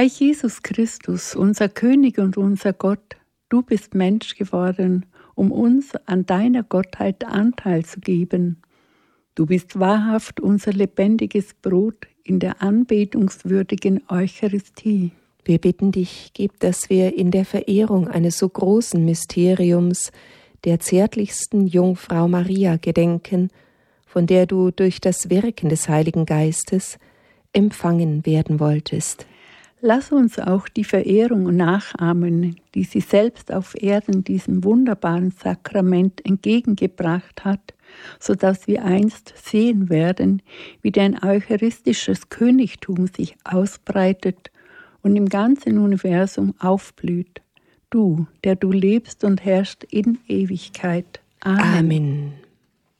Herr Jesus Christus, unser König und unser Gott, du bist Mensch geworden, um uns an deiner Gottheit Anteil zu geben. Du bist wahrhaft unser lebendiges Brot in der anbetungswürdigen Eucharistie. Wir bitten dich, gib, dass wir in der Verehrung eines so großen Mysteriums, der zärtlichsten Jungfrau Maria, gedenken, von der du durch das Wirken des Heiligen Geistes empfangen werden wolltest. Lass uns auch die Verehrung nachahmen, die sie selbst auf Erden diesem wunderbaren Sakrament entgegengebracht hat, sodass wir einst sehen werden, wie dein eucharistisches Königtum sich ausbreitet und im ganzen Universum aufblüht. Du, der du lebst und herrschst in Ewigkeit. Amen. Amen.